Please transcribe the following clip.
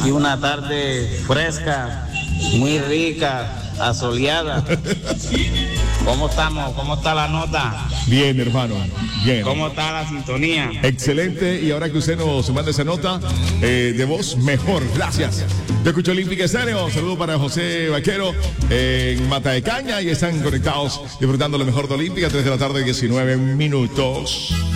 Aquí una tarde fresca, muy rica, asoleada. ¿Cómo estamos? ¿Cómo está la nota? Bien, hermano, bien. ¿Cómo está la sintonía? Excelente, y ahora que usted nos manda esa nota de voz, mejor, gracias. Yo escucho Olímpica Estéreo, saludo para José Vaquero en Mata de Caña, y están conectados disfrutando lo mejor de Olímpica, 3 de la tarde, 19 minutos.